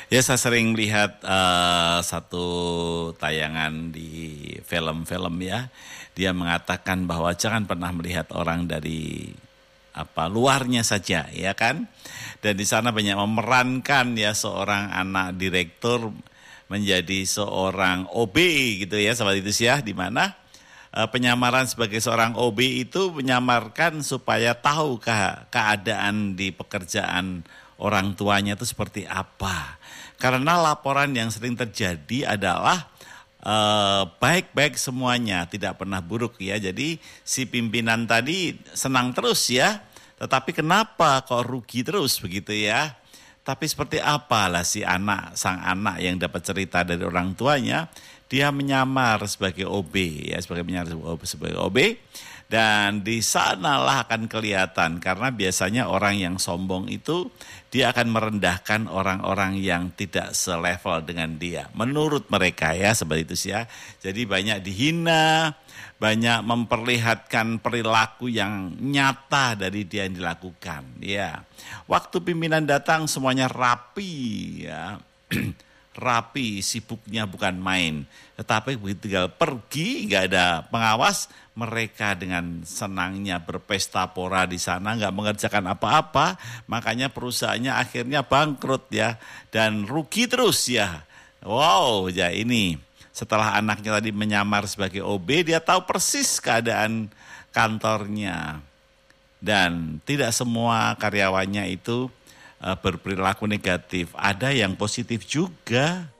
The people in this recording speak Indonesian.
Ya, saya sering melihat satu tayangan di film-film ya. Dia mengatakan bahwa jangan pernah melihat orang dari luarnya saja, ya kan? Dan di sana banyak memerankan ya seorang anak direktur menjadi seorang OB gitu ya, seperti itu sih ya, di mana penyamaran sebagai seorang OB itu menyamarkan supaya tahu keadaan di pekerjaan orang tuanya itu seperti apa. Karena laporan yang sering terjadi adalah baik-baik semuanya, tidak pernah buruk ya. Jadi si pimpinan tadi senang terus ya, tetapi kenapa kok rugi terus begitu ya? Tapi seperti apalah sang anak yang dapat cerita dari orang tuanya, dia menyamar sebagai OB ya, sebagai OB, dan di sanalah akan kelihatan karena biasanya orang yang sombong itu dia akan merendahkan orang-orang yang tidak selevel dengan dia. Menurut mereka ya, seperti itu sih ya. Jadi banyak dihina, banyak memperlihatkan perilaku yang nyata dari dia yang dilakukan ya. Waktu pimpinan datang semuanya rapi ya. Rapi, sibuknya bukan main. Tetapi begitu tinggal pergi, nggak ada pengawas, mereka dengan senangnya berpesta pora di sana, nggak mengerjakan apa-apa, makanya perusahaannya akhirnya bangkrut ya, dan rugi terus ya. Wow, ya ini setelah anaknya tadi menyamar sebagai OB, dia tahu persis keadaan kantornya. Dan tidak semua karyawannya itu berperilaku negatif. Ada yang positif juga.